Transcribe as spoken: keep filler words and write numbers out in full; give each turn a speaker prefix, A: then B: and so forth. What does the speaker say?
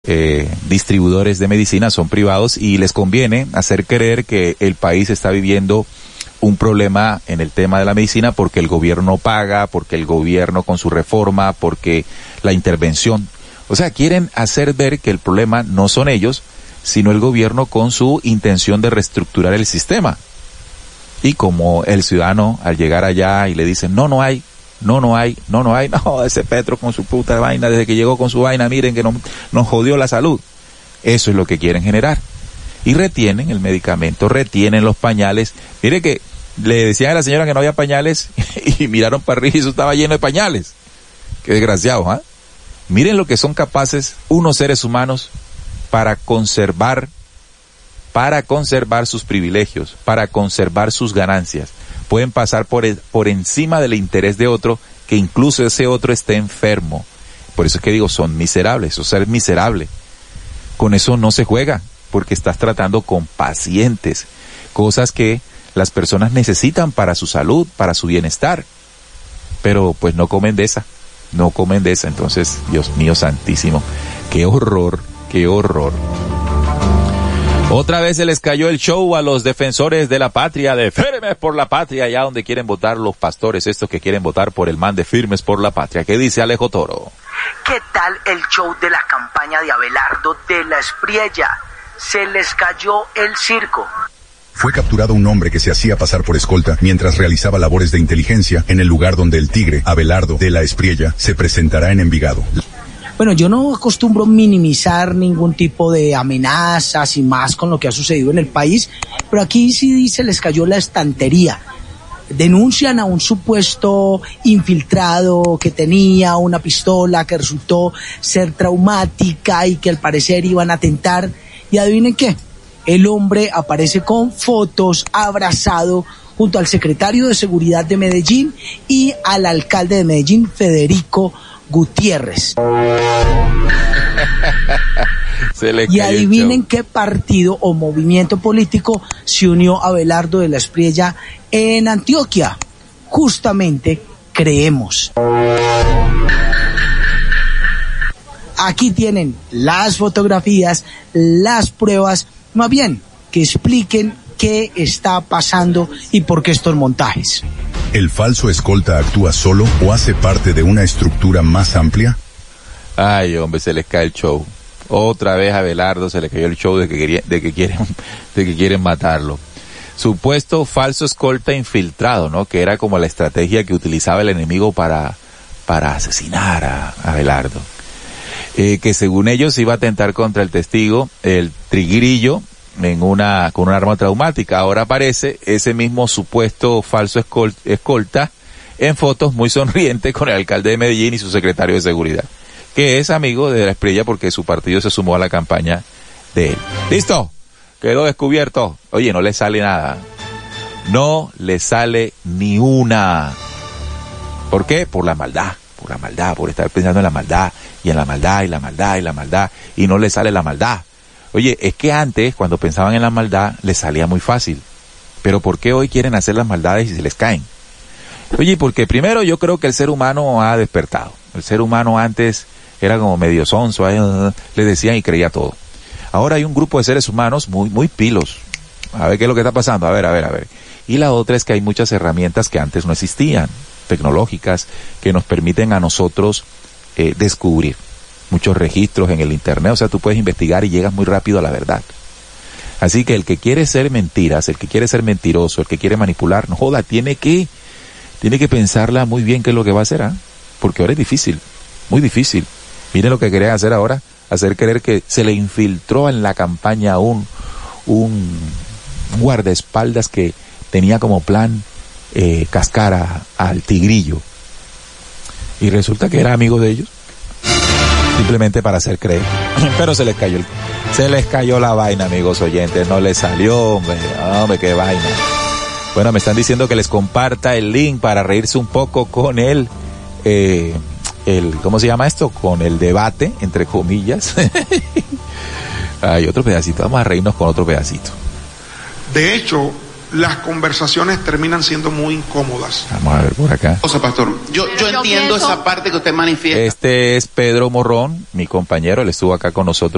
A: eh, distribuidores de medicina son privados y les conviene hacer creer que el país está viviendo un problema en el tema de la medicina porque el gobierno paga, porque el gobierno con su reforma, porque la intervención. O sea, quieren hacer ver que el problema no son ellos, sino el gobierno con su intención de reestructurar el sistema. Y como el ciudadano al llegar allá y le dicen, no, no hay, no, no hay, no, no hay, no, ese Petro con su puta vaina, desde que llegó con su vaina, miren que nos, nos jodió la salud. Eso es lo que quieren generar. Y retienen el medicamento, retienen los pañales. Mire que le decían a la señora que no había pañales y miraron para arriba y eso estaba lleno de pañales. Qué desgraciados, ¿ah? ¿eh? Miren lo que son capaces unos seres humanos para conservar, para conservar sus privilegios, para conservar sus ganancias. Pueden pasar por, el, por encima del interés de otro, que incluso ese otro esté enfermo. Por eso es que digo, son miserables, o ser miserable. Con eso no se juega, porque estás tratando con pacientes, cosas que las personas necesitan para su salud, para su bienestar. Pero pues no comen de esa, no comen de esa. Entonces, Dios mío santísimo, qué horror, qué horror. Otra vez se les cayó el show a los defensores de la patria, de Firmes por la Patria, allá donde quieren votar los pastores, estos que quieren votar por el man de Firmes por la Patria. ¿Qué dice Alejo Toro?
B: ¿Qué tal el show de la campaña de Abelardo de la Espriella? Se les cayó el circo.
C: Fue capturado un hombre que se hacía pasar por escolta mientras realizaba labores de inteligencia en el lugar donde el tigre, Abelardo de la Espriella, se presentará en Envigado.
D: Bueno, yo no acostumbro minimizar ningún tipo de amenazas y más con lo que ha sucedido en el país, pero aquí sí se les cayó la estantería. Denuncian a un supuesto infiltrado que tenía una pistola que resultó ser traumática y que al parecer iban a atentar. Y adivinen qué, el hombre aparece con fotos abrazado junto al secretario de Seguridad de Medellín y al alcalde de Medellín, Federico Gutiérrez.
A: Se le
D: y adivinen qué partido o movimiento político se unió a Abelardo de la Espriella en Antioquia. Justamente Creemos. Aquí tienen las fotografías, las pruebas, más bien que expliquen qué está pasando y por qué estos montajes.
C: ¿El falso escolta actúa solo o hace parte de una estructura más amplia?
A: Ay, hombre, se les cae el show. Otra vez a Abelardo se le cayó el show de que, quería, de que quieren, de que quieren matarlo. Supuesto falso escolta infiltrado, ¿no? Que era como la estrategia que utilizaba el enemigo para, para asesinar a, a Abelardo. Eh, que según ellos iba a atentar contra el testigo, el Triguillo, en una, con un arma traumática. Ahora aparece ese mismo supuesto falso escolta en fotos muy sonriente con el alcalde de Medellín y su secretario de Seguridad, que es amigo de la Espriella porque su partido se sumó a la campaña de él. ¡Listo! Quedó descubierto. Oye, no le sale nada. No le sale ni una. ¿Por qué? Por la maldad. Por la maldad, por estar pensando en la maldad, y en la maldad, y la maldad, y la maldad, y no le sale la maldad. Oye, es que antes, cuando pensaban en la maldad, les salía muy fácil. Pero ¿por qué hoy quieren hacer las maldades y se les caen? Oye, porque primero yo creo que el ser humano ha despertado. El ser humano antes era como medio sonso, eh, le decían y creía todo. Ahora hay un grupo de seres humanos muy, muy pilos. A ver qué es lo que está pasando, a ver, a ver, a ver. Y la otra es que hay muchas herramientas que antes no existían, tecnológicas, que nos permiten a nosotros eh, descubrir muchos registros en el internet. O sea, tú puedes investigar y llegas muy rápido a la verdad. Así que el que quiere ser mentiras, el que quiere ser mentiroso, el que quiere manipular, no joda, tiene que, tiene que pensarla muy bien qué es lo que va a hacer, ¿eh? Porque ahora es difícil, muy difícil. Miren lo que querían hacer ahora, hacer creer que se le infiltró en la campaña un, un guardaespaldas que tenía como plan eh, cascar a, al Tigrillo. Y resulta que era amigo de ellos, simplemente para hacer creer. Pero se les cayó el, se les cayó la vaina, amigos oyentes, no les salió, hombre, hombre, qué vaina. Bueno, me están diciendo que les comparta el link para reírse un poco con él. Eh, el, ¿cómo se llama esto? Con el debate, entre comillas. Hay otro pedacito, vamos a reírnos con otro pedacito.
E: De hecho, las conversaciones terminan siendo muy incómodas.
A: Vamos a ver por acá.
F: O sea, pastor, yo, yo, yo entiendo pienso... esa parte que usted manifiesta.
A: Este es Pedro Morrón, mi compañero, él estuvo acá con nosotros.